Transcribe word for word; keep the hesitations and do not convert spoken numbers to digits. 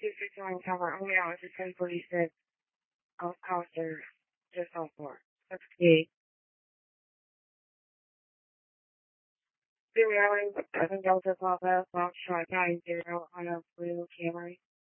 two sixty-one Tower. Oh yeah, it's a ten forty-six Elf Coaster just off four. That's eight. Zero Island, seven Delta Papa, Foxtrot nine zero on a blue Camry.